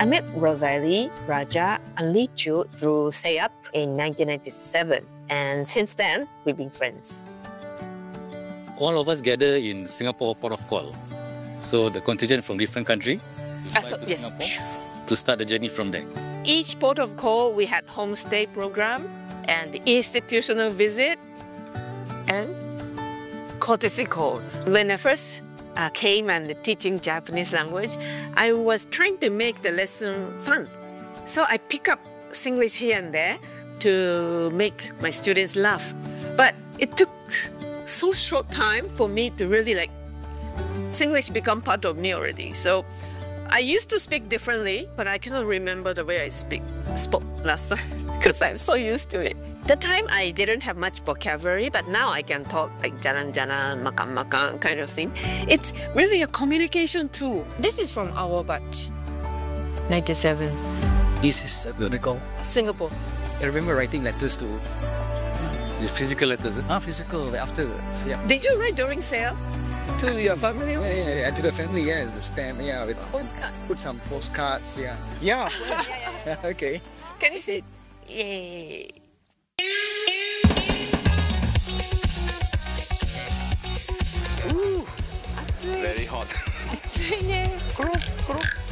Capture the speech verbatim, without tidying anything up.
met Rosalie, Raja, and Lee Chu through SEAP in nineteen ninety-seven, and since then, we've been friends. All of us gather in Singapore Port of Call. So the contingent from different countries I thought, to yes. Singapore to start the journey from there. Each port of call, we had homestay program and institutional visit and courtesy calls. When I first uh, came and teaching Japanese language, I was trying to make the lesson fun. So I pick up Singlish here and there to make my students laugh. But it took so short time for me to really like Singlish become part of me already. So I used to speak differently, but I cannot remember the way I speak spoke last time because I'm so used to it. That time I didn't have much vocabulary, but now I can talk like jalan-jalan, makan-makan kind of thing. It's really a communication tool. This is from our batch, ninety-seven. This is uh, Singapore. Singapore. I remember writing letters to the physical letters. Ah, physical after. Yeah. Did you write during sale to your family? Yeah, yeah, yeah, to the family, yeah, the stamp, yeah, with, put some postcards, yeah. Yeah, yeah, yeah, yeah. okay. Can you see it? Yay. Ooh, Very hot. yeah.